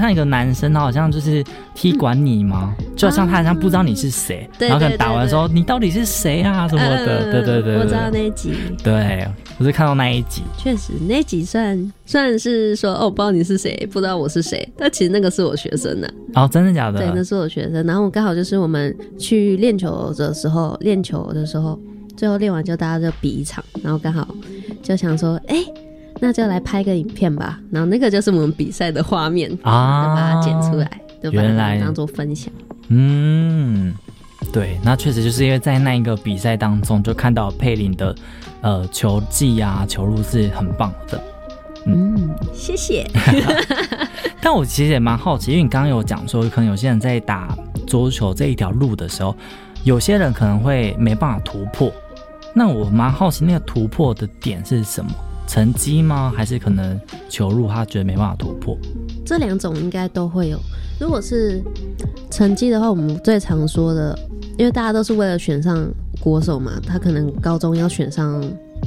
像一个男生，他好像就是踢馆你吗？就好像他好像不知道你是谁，然后可能打完的时候你到底是谁啊什么的，对对对， 我知道那一集， 对，我是看到那一集， 确实那一集虽然是说不知道你是谁，不知道我是谁，但其实那个是我学生啊。 哦，真的假的？ 对，那是我学生。然后刚好就是我们去练球的时候，最后练完就大家就比一场，然后刚好就想说，那就来拍个影片吧。然后那个就是我们比赛的画面啊，就把它剪出来，就把它当做分享。 对，那确实就是因为在那一个比赛当中，就看到佩林的球技啊、球路是很棒的。 谢谢。 但我其实也蛮好奇，因为你刚刚有讲说，可能有些人在打桌球这一条路的时候，有些人可能会没办法突破。那我蛮好奇，那个突破的点是什么？成绩吗？还是可能球路他觉得没办法突破？ 这两种应该都会有。如果是成绩的话，我们最常说的，因为大家都是为了选上国手嘛，他可能高中要选上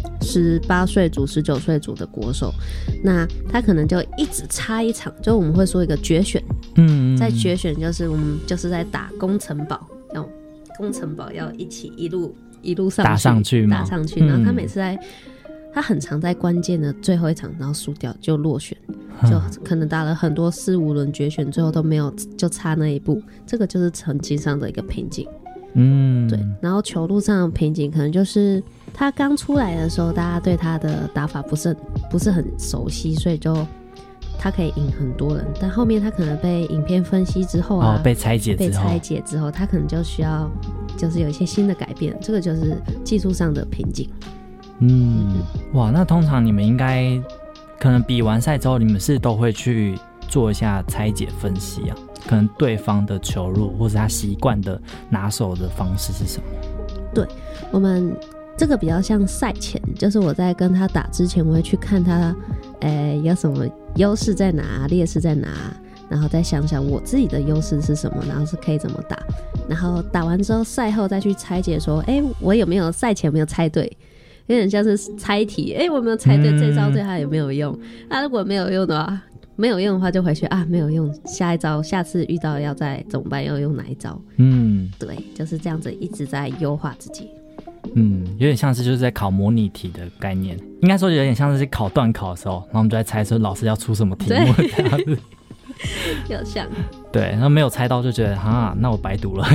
18岁组、19岁组的国手，那他可能就一直差一场，就我们会说一个决选。在决选就是我们就是在打攻城堡，攻城堡要一起一路上去打上去嘛， 然后他每次他很常在关键的最后一场，然后输掉就落选，就可能打了很多4、5轮决选，最后都没有，就差那一步，这个就是成绩上的一个瓶颈。对。然后球路上的瓶颈可能就是他刚出来的时候，大家对他的打法不是很熟悉，所以就他可以赢很多人，但后面他可能被影片分析之后啊， 被拆解之后，他可能就需要就是有一些新的改变，这个就是技术上的瓶颈。 哇，那通常你们应该可能比完赛之后，你们是都会去做一下拆解分析啊？可能对方的球路或者他习惯的拿手的方式是什么？对， 我们这个比较像赛前，就是我在跟他打之前，我会去看他有什么优势在哪，劣势在哪，然后再想想我自己的优势是什么，然后是可以怎么打，然后打完之后赛后再去拆解说我有没有赛前没有猜对，有点像是猜题，我有没有猜对这招对他有没有用，如果没有用的话就回去没有用，下一招下次遇到要再怎么办，要用哪一招。对，就是这样子一直在优化自己。 有点像是就是在考模拟题的概念，应该说有点像是考段考的时候，然后我们就在猜说老师要出什么题目这样子。 有像对，然后没有猜到就觉得那我白读了。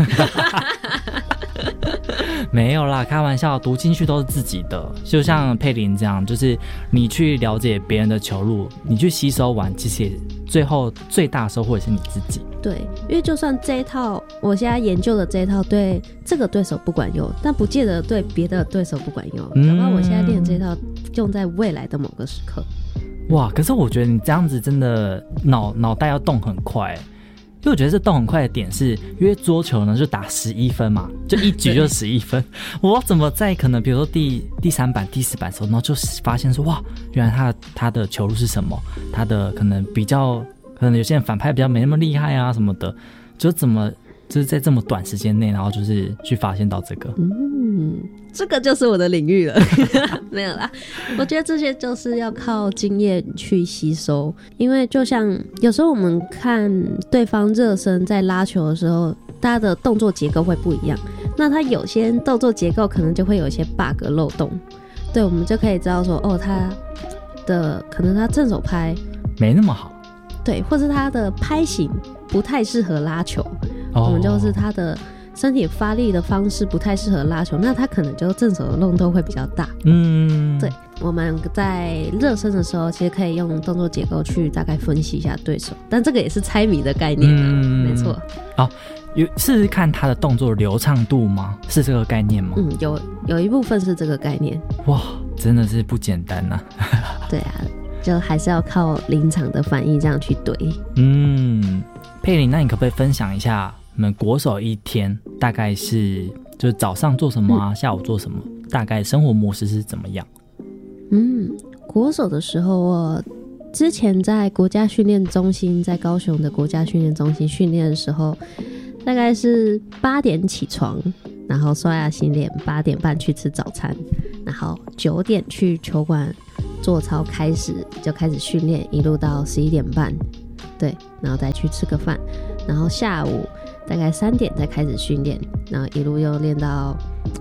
没有啦，开玩笑，读进去都是自己的，就像佩林这样，就是你去了解别人的球路，你去吸收完，其实也最后最大收获也是你自己。对，因为就算这一套我现在研究的这一套对这个对手不管用，但不见得对别的对手不管用，搞不好我现在练这一套用在未来的某个时刻。哇，可是我觉得你这样子真的脑袋要动很快，因为我觉得这动很快的点是因为桌球呢就打11分嘛，就一局就11分。我怎么在可能比如说第3版第4版的时候，然后就发现说哇，原来他的球路是什么，他的可能可能有些人反拍比较没那么厉害啊什么的，就是在这么短时间内，然后就是去发现到这个。这个就是我的领域了。没有啦，我觉得这些就是要靠经验去吸收，因为就像有时候我们看对方热身在拉球的时候，大家的动作结构会不一样，那他有些动作结构可能就会有一些 bug 漏洞，对，我们就可以知道说他的可能他正手拍没那么好，对，或是他的拍型不太适合拉球，我们就是他的身体发力的方式不太适合拉球，那他可能就正手的漏洞会比较大。对，我们在热身的时候其实可以用动作结构去大概分析一下对手，但这个也是猜谜的概念没错。是看他的动作流畅度吗？是这个概念吗？有一部分是这个概念。哇，真的是不简单啊。对啊，就还是要靠临场的反应这样去对。佩林，那你可不可以分享一下你们国手一天大概是就是早上做什么啊，下午做什么，大概生活模式是怎么样？国手的时候，我之前在国家训练中心，在高雄的国家训练中心训练的时候，大概是8点起床，然后刷牙洗脸，8点半去吃早餐，然后9点去球馆做操，开始训练，一路到11点半。 对，然后再去吃个饭，然后下午大概3点再开始训练，然后一路又练到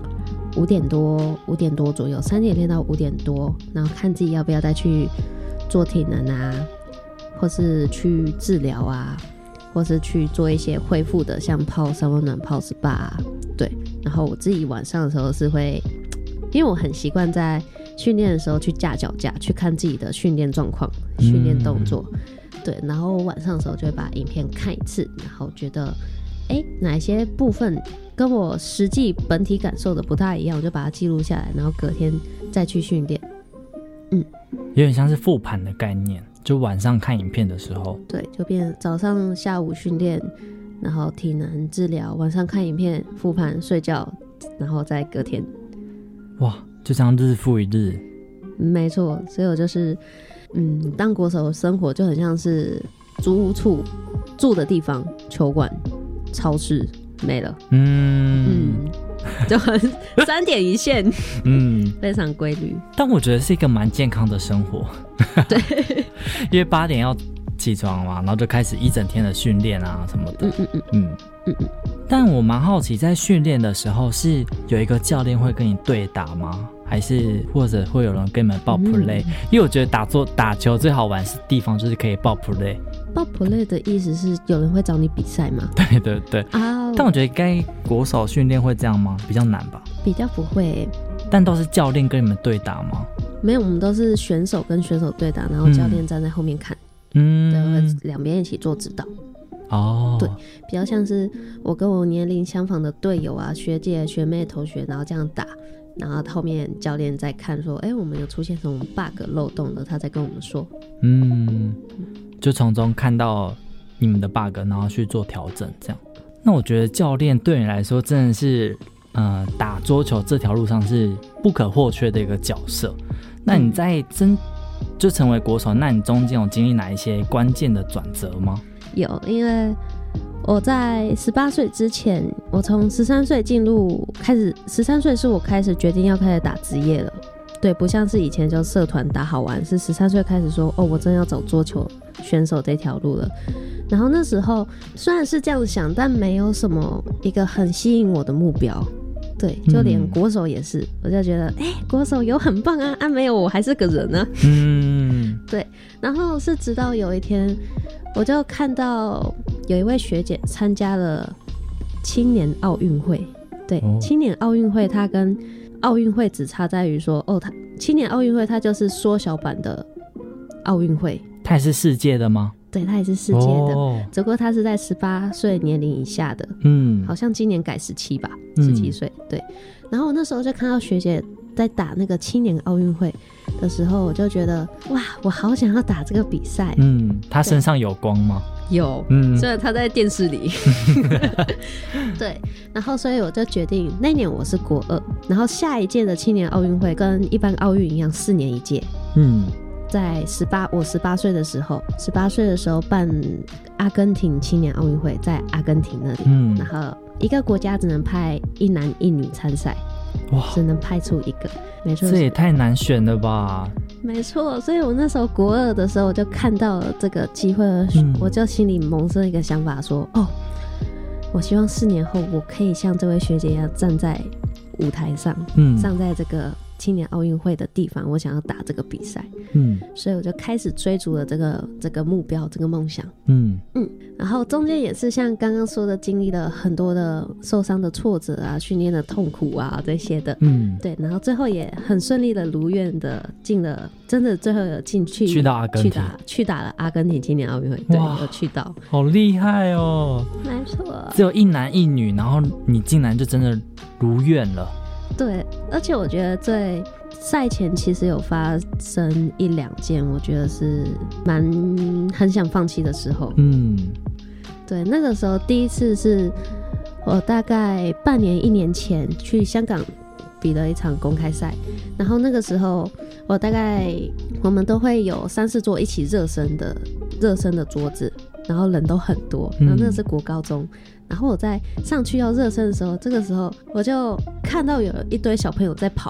5点多左右，3点练到5点多，然后看自己要不要再去做体能啊，或是去治疗啊，或是去做一些恢复的，像泡三温暖、泡 SPA 啊，对。然后我自己晚上的时候是会，因为我很习惯在训练的时候去架脚架，去看自己的训练状况、训练动作，对。然后我晚上的时候就会把影片看一次，然后觉得哪些部分跟我实际本体感受的不太一样，我就把它记录下来，然后隔天再去训练。 有点像是复盘的概念，就晚上看影片的时候， 对，就变早上下午训练，然后体能治疗，晚上看影片复盘睡觉，然后再隔天。 哇，就这样日复一日。 没错，所以我就是当国手生活就很像是租屋处住的地方，球馆、超市没了，就很3点一线，非常规律。 但我觉得是一个蛮健康的生活， 对， 因为8点要起床嘛，然后就开始一整天的训练啊什么的，但我蛮好奇，在训练的时候是有一个教练会跟你对打吗？还是或者会有人跟你们报 play？因为我觉得打球最好玩的地方就是可以报 play。 报 play 的意思是有人会找你比赛吗？ 对对对啊！但我觉得该国手训练会这样吗？比较难吧？ 比较不会但都是教练跟你们对打吗？ 没有，我们都是选手跟选手对打，然后教练站在后面看，对，会两边一起做指导。对，比较像是我跟我年龄相仿的队友啊、学姐、学妹、同学，然后这样打，然后后面教练在看说，我们有出现什么 bug 漏洞的，他再跟我们说。 就从中看到你们的 bug， 然后去做调整，这样。那我觉得教练对你来说真的是，打桌球这条路上是不可或缺的一个角色。那你在就成为国手，那你中间有经历哪一些关键的转折吗？ 有，因为我在18岁之前，我从13岁进入开始，13岁是我开始决定要开始打职业了。对，不像是以前就社团打好玩，是13岁开始说，我真要走桌球选手这条路了。然后那时候虽然是这样想，但没有什么一个很吸引我的目标。对，就连国手也是，我就觉得，国手有很棒啊，没有我还是个人啊。对，然后是直到有一天，我就看到有一位学姐参加了青年奥运会。对，青年奥运会它跟奥运会只差在于说，青年奥运会它就是缩小版的奥运会。 它也是世界的吗？ 对，它也是世界的，只不过它是在18岁年龄以下的。好像今年改17吧，17岁。对，然后我那时候就看到学姐在打那个青年奥运会的时候，我就觉得哇，我好想要打这个比赛。 她身上有光吗？ 有，虽然她在电视里。对，然后所以我就决定那年我是国2，然后下一届的青年奥运会跟一般奥运一样4年一届。在我18岁的时候办阿根廷青年奥运会，在阿根廷那里，然后一个国家只能派1男1女参赛，只能派出一个。没错， 这也太难选了吧？ 没错，所以我那时候国2的时候，我就看到了这个机会，我就心里萌生一个想法说，我希望4年后我可以像这位学姐一样站在舞台上，站在这个青年奥运会的地方，我想要打这个比赛。所以我就开始追逐了这个目标，这个梦想。然后中间也是像刚刚说的，经历了很多的受伤的挫折啊，训练的痛苦啊这些的。对，然后最后也很顺利的如愿的进了，真的最后有进去到阿根廷， 去打了阿根廷青年奥运会。对，有去到。好厉害哦！ 没错， 只有1男1女，然后你竟然就真的如愿了。 对，而且我觉得赛前其实有发生1、2件，我觉得是很想放弃的时候。对，那个时候第一次是我大概半年1年前去香港比了一场公开赛，然后那个时候我们都会有3、4桌一起热身的桌子，然后人都很多，然后那个是国高中。然后我在上去要热身的时候，这个时候我就看到有一堆小朋友在跑，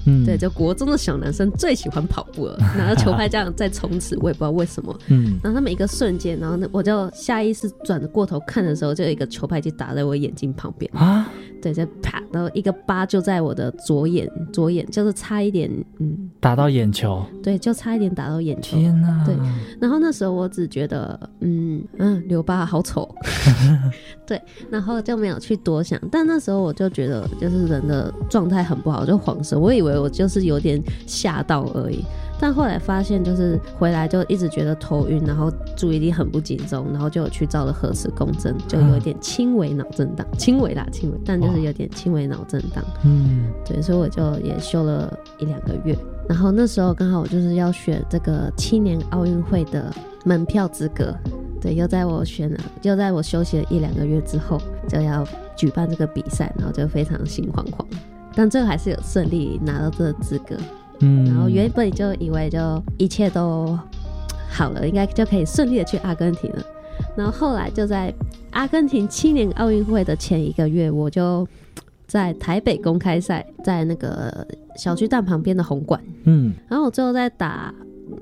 对，就国中的小男生最喜欢跑步了，拿着球拍这样在冲刺，我也不知道为什么。然后他们一个瞬间，然后我就下意识转过头看的时候，就有一个球拍就打在我眼睛旁边啊，对，就啪，然后一个疤就在我的左眼就是差一点， 打到眼球， 对，就差一点打到眼球。 天哪！ 对，然后那时候我只觉得，留疤好丑，对，然后就没有去多想。但那时候我就觉得，就是人的状态很不好，就晃神，我以为我就是有点吓到而已。但后来发现，就是回来就一直觉得头晕，然后注意力很不集中，然后就有去照了核磁共振，就有一点轻微脑震荡，轻微，但就是有点轻微脑震荡。对，所以我就也休了1-2个月。然后那时候刚好我就是要选这个青年奥运会的门票资格，对，又在我休息了1-2个月之后，就要举办这个比赛，然后就非常心惶惶。但最后还是有顺利拿到这个资格。然后原本就以为就一切都好了，应该就可以顺利的去阿根廷了。然后后来就在阿根廷青年奥运会的前1个月，我就在台北公开赛，在那个小巨蛋旁边的红馆，然后我最后在打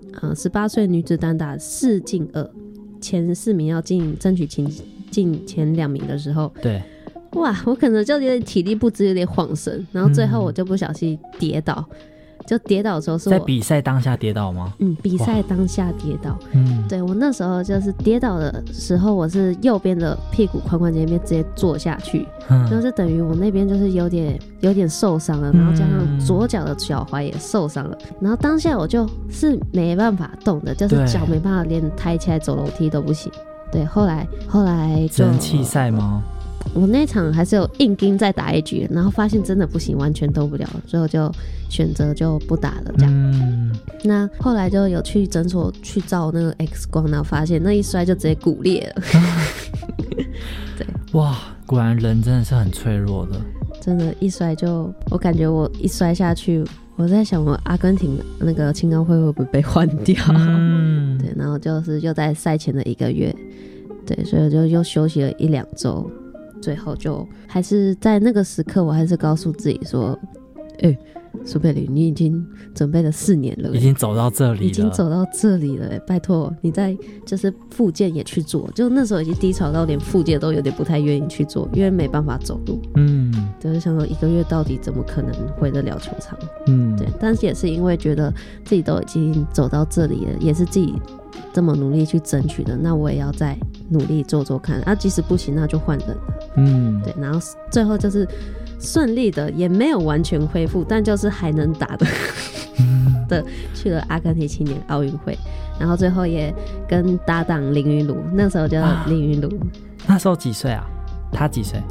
18岁女子单打4进2，前4名要争取进前2名的时候， 对， 哇，我可能就有点体力不支，有点晃神，然后最后我就不小心跌倒。就跌倒的时候是我在比赛当下跌倒吗？ 比赛当下跌倒。对，我那时候就是跌倒的时候，我是右边的屁股髋关节那边直接坐下去，然后就等于我那边就是有点受伤了，然后加上左脚的脚踝也受伤了，然后当下我就是没办法动的，就是脚没办法连抬起来走楼梯都不行。对，后来就只能弃赛吗？ 我那场还是有硬盯再打一局，然后发现真的不行，完全动不了，最后就选择就不打了这样。那后来就有去诊所去照那个 X 光，然后发现那一摔就直接骨裂了。对， 哇，果然人真的是很脆弱的， 真的，一摔就我感觉我一摔下去，我在想我阿根廷那个青奥会会不会被换掉？对，然后就是又在赛前的1个月，对，所以就又休息了1-2周。最后就还是在那个时刻，我还是告诉自己说：“苏佩里，你已经准备了4年了， 已经走到这里了，拜托你在就是复健也去做。”就那时候已经低潮到连复健都有点不太愿意去做，因为没办法走路。就是想说1个月到底怎么可能回得了球场？对，但是也是因为觉得自己都已经走到这里了，也是自己这么努力去争取的，那我也要再努力做做看啊，即使不行那就换人了。对，然后最后就是顺利的，也没有完全恢复，但就是还能打的去了阿根廷青年奥运会，然后最后也跟搭档林云儒，那时候叫林云儒。 那时候几岁啊？他几岁？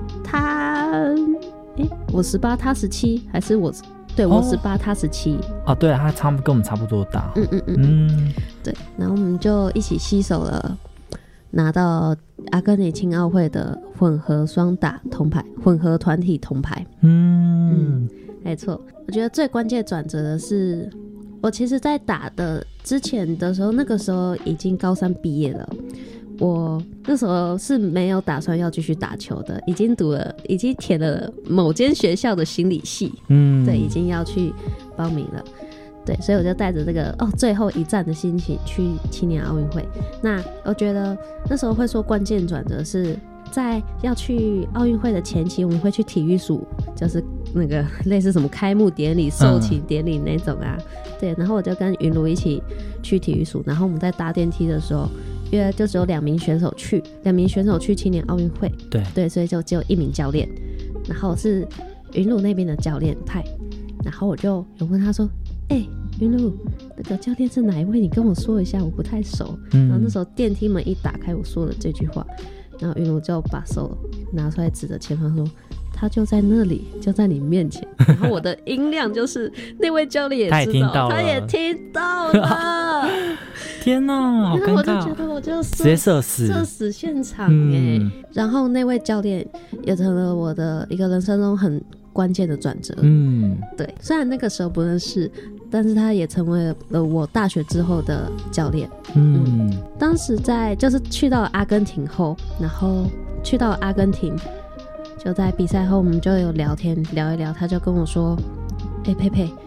我18，他17，还是我？对，我18，他17。 对，他跟我们差不多大。 对，然后我们就一起携手了，拿到阿根廷青奥会的混合双打铜牌，混合团体铜牌。没错。我觉得最关键转折的是，我其实在打的之前的时候，那个时候已经高3毕业了。我那时候是没有打算要继续打球的，已经填了某间学校的心理系，对，已经要去报名了，对，所以我就带着这个最后一站的心情去青年奥运会。那我觉得那时候会说关键转折是在要去奥运会的前期，我们会去体育署，就是那个类似什么开幕典礼、授旗典礼那种啊，对，然后我就跟云儒一起去体育署，然后我们在搭电梯的时候。因为就只有2名选手去青年奥运会，对，所以就只有1名教练，然后是云儒那边的教练派，然后我就有问他说：“云儒，那个教练是哪一位？你跟我说一下，我不太熟。”然后那时候电梯门一打开，我说了这句话，然后云儒就把手拿出来指着前方说：“他就在那里，就在你面前。”然后我的音量就是那位教练也知道，他也听到了。 天哪，好尴尬！ 我就觉得我就直接社死现场然后那位教练也成了我的一个人生中很关键的转折。对，虽然那个时候不认识，但是他也成为了我大学之后的教练。当时就是去到阿根廷后，然后去到阿根廷，就在比赛后我们就有聊天聊一聊，他就跟我说：“佩佩，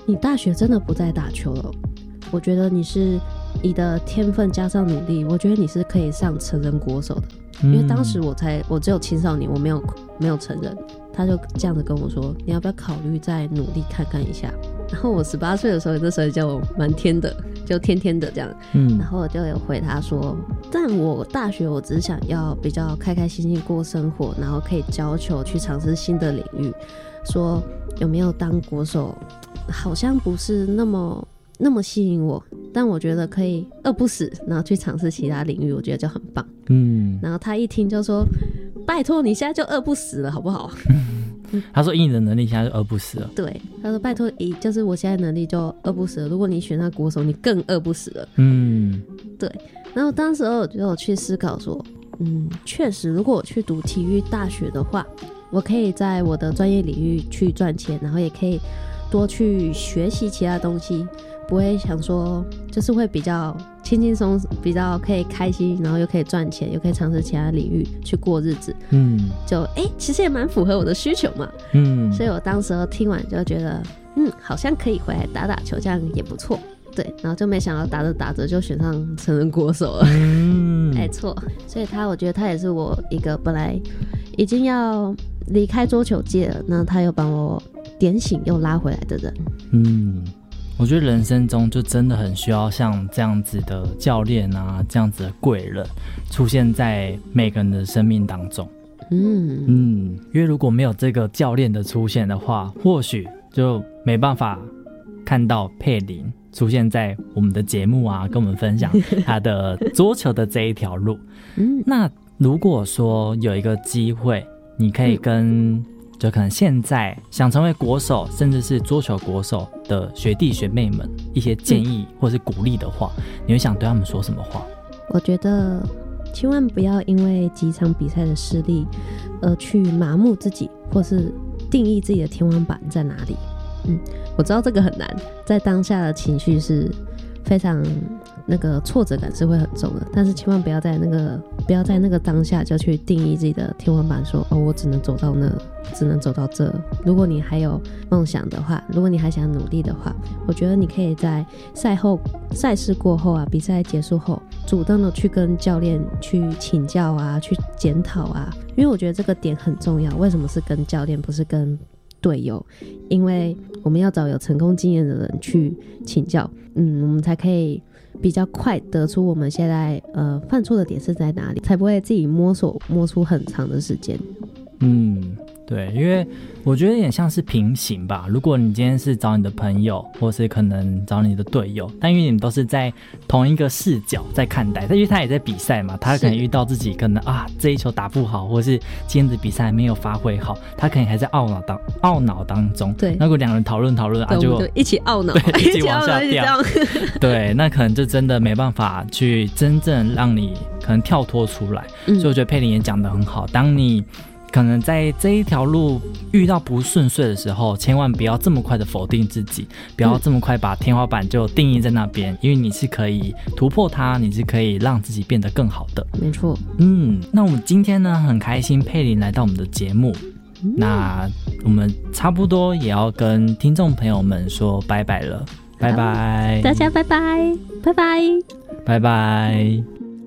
你大学真的不再打球了，我觉得你的天分加上努力，我觉得你是可以上成人国手的。因为当时我只有青少年，我没有成人，他就这样子跟我说，你要不要考虑再努力看看一下。然后我18岁的时候，那时候叫我蛮天的，就天天的这样。然后我就有回他说，但我大学我只是想要比较开开心心过生活，然后可以教球去尝试新的领域，说有没有当国手好像不是那么吸引我，但我觉得可以饿不死，然后去尝试其他领域，我觉得就很棒。然后他一听就说，拜托你现在就饿不死了好不好？ 他说以你的能力现在就饿不死了。 对，他说拜托，就是我现在能力就饿不死了，如果你选上国手你更饿不死了。对。然后当时我就有去思考说，确实如果我去读体育大学的话，我可以在我的专业领域去赚钱，然后也可以多去学习其他东西，不会想说就是会比较轻轻松，比较可以开心，然后又可以赚钱，又可以尝试其他领域去过日子。就其实也蛮符合我的需求嘛。所以我当时听完就觉得好像可以回来打打球，这样也不错。对，然后就没想到打着打着就选上成人国手了。没错，所以我觉得他也是我一个本来已经要离开桌球界了，那他又帮我点醒又拉回来的人。 我觉得人生中就真的很需要像这样子的教练啊，这样子的贵人出现在每个人的生命当中。因为如果没有这个教练的出现的话，或许就没办法看到佩玲出现在我们的节目啊，跟我们分享他的桌球的这一条路。那如果说有一个机会，你可以跟就可能现在想成为国手甚至是桌球国手的学弟学妹们一些建议或是鼓励的话，你会想对他们说什么话？ 我觉得千万不要因为几场比赛的失利而去麻木自己，或是定义自己的天花板在哪里。我知道这个很难，在当下的情绪是非常那个挫折感是会很重的，但是千万不要在那个当下就去定义自己的天花板，说我只能走到那，只能走到这。如果你还有梦想的话，如果你还想努力的话，我觉得你可以在赛事过后啊，比赛结束后，主动的去跟教练去请教啊，去检讨啊，因为我觉得这个点很重要。为什么是跟教练，不是跟队友？因为我们要找有成功经验的人去请教，我们才可以比较快得出我们现在犯错的点是在哪里，才不会自己摸出很长的时间。 对，因为我觉得有点像是平行吧。如果你今天是找你的朋友，或是可能找你的队友，但因为你们都是在同一个视角在看待，因为他也在比赛嘛，他可能遇到自己可能这一球打不好，或是今天的比赛没有发挥好，他可能还在懊恼当中。对，那如果两人讨论就一起懊恼，对，一起往下掉。对，那可能就真的没办法去真正让你可能跳脱出来。所以我觉得佩玲也讲得很好，当你可能在这一条路遇到不顺遂的时候，千万不要这么快的否定自己，不要这么快把天花板就定义在那边，因为你是可以突破它，你是可以让自己变得更好的。 没错。 那我们今天呢很开心佩玲来到我们的节目，那我们差不多也要跟听众朋友们说拜拜了，拜拜， 大家拜拜，拜拜， 拜拜。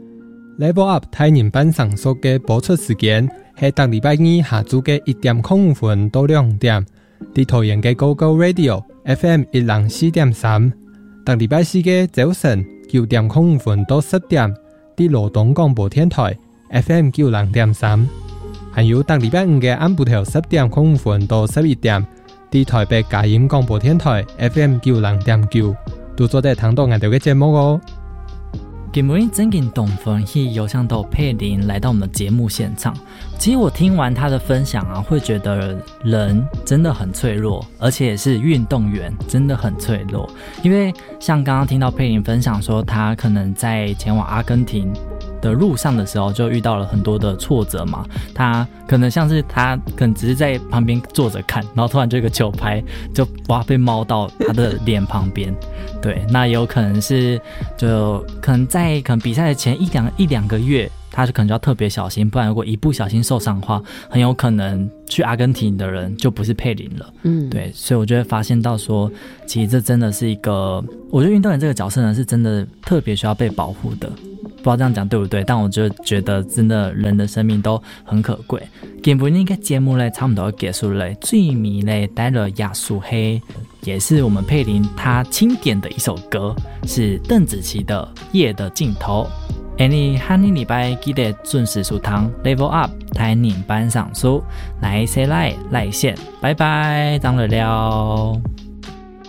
Level Up 台人班上所嘅播出时间係每禮拜二下晝嘅1:05分到2點，喺桃園嘅 GoGo Radio FM 104.3，每禮拜四嘅早晨9:05分到10點，喺羅東廣播電台 FM 90.3，還有每禮拜五嘅晏晡頭10:05分到11點，喺台北佳音廣播電台 FM 90.9，都做得聽到我哋嘅節目哦。 今天真感動奮去有想到佩玲來到我們的節目現場。其實我聽完她的分享啊，會覺得人真的很脆弱，而且也是運動員真的很脆弱。因為像剛剛聽到佩玲分享說，她可能在前往阿根廷的路上的時候就遇到了很多的挫折嘛，他可能像是他可能只是在旁邊坐着看，然後突然就一個球拍就被貓到他的臉旁邊。對，那有可能是就可能在比賽的前一兩個月， 他可能就要特别小心，不然如果一不小心受伤的话，很有可能去阿根廷的人就不是佩林了。对，所以我就会发现到说，其实这真的是一个，我觉得运动员这个角色呢，是真的特别需要被保护的。不知道这样讲对不对，但我就觉得真的人的生命都很可贵。今天的节目呢，差不多要结束了。最迷呢带了亚苏黑，也是我们佩林他经典的一首歌，是邓紫棋的《夜的尽头》。你下个礼拜记得准时收听 Level Up 台年班上书，来谁来线，拜拜，张了了。